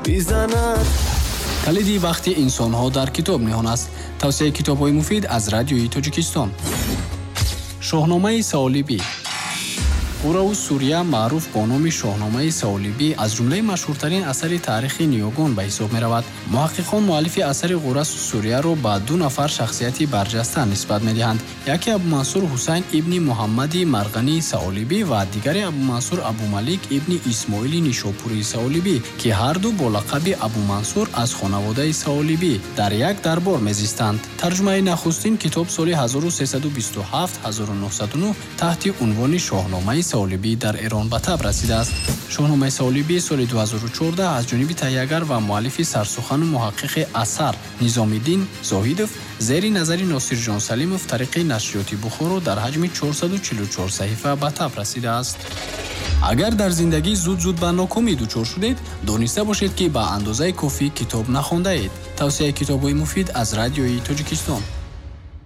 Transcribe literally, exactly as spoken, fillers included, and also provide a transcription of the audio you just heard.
بزند. کلیدی وقتی انسان‌ها در کتاب نهان است. توصیه کتاب‌های مفید از رادیوی تاجیکستان. شاهنامه سالیبی. قرآن سوریه معروف با نام شاهنامه سالیبی از جمله مشهورترین اثر تاریخی نیوگان به حساب می رود. محققان مؤلف اثر قرآن سوریه را با دو نفر شخصیتی برجسته نسبت می دهند. یکی ابو منصور حسین ابن محمد مرغنی سالیبی و دیگری ابو منصور ابو ملیک ابن اسماعیل نیشاپوری سالیبی که هر دو با لقب ابو منصور از خانواده سالیبی در یک دربار میزیستند. ترجمه نخستین کتاب سال هزار و سیصد و بیست و هفت هزار و نهصد و نه تحت عنوان شاهنامه سالیبی در ایران به تب رسیده است. شاهنامه سالیبی سال دو هزار و چهارده از جانب تهیه‌گر و مؤلف سرسخن و محقق اثر نظام‌الدین زاهدов زیر نظر ناصر جان سلیمov طریق نشریات بخارا در حجم چهارصد و چهل و چهار صحیفه به تب رسیده است. اگر در زندگی زود زود به ناکامی دچار شدید، دانسته باشید که به اندازه کافی کتاب نخوانده اید. توصیه کتاب‌های مفید از رادیوی تاجیکستان.